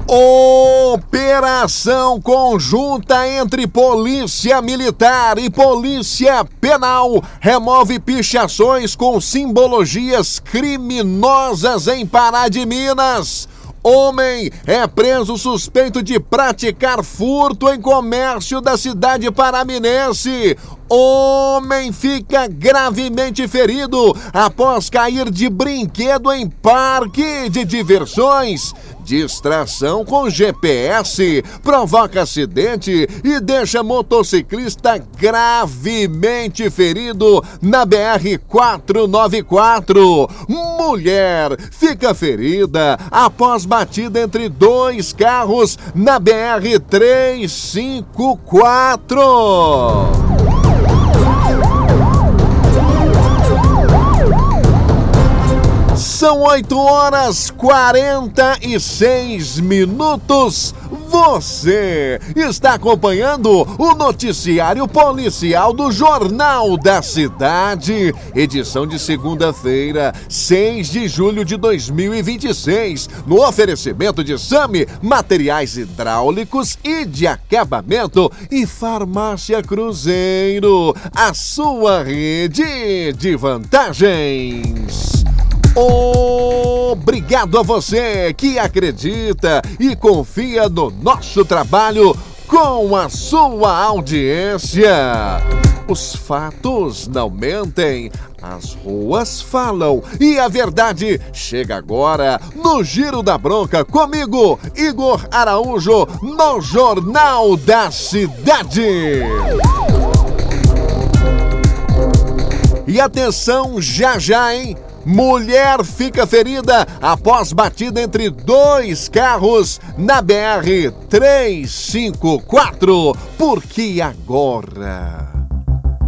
Operação conjunta entre Polícia Militar e Polícia Penal remove pichações com simbologias criminosas em Pará de Minas. Homem é preso suspeito de praticar furto em comércio da cidade paraminense. Homem fica gravemente ferido após cair de brinquedo em parque de diversões. Distração com GPS provoca acidente e deixa motociclista gravemente ferido na BR-494. Mulher fica ferida após batida entre dois carros na BR-354. São 8h46. Você está acompanhando o noticiário policial do Jornal da Cidade, edição de segunda-feira, 6 de julho de 2026, no oferecimento de Sami, materiais hidráulicos e de acabamento, e Farmácia Cruzeiro, a sua rede de vantagens. Obrigado a você que acredita e confia no nosso trabalho com a sua audiência. Os fatos não mentem, as ruas falam e a verdade chega agora no Giro da Bronca comigo, Igor Araújo, no Jornal da Cidade. E atenção já, hein? Mulher fica ferida após batida entre dois carros na BR-354. Por que agora?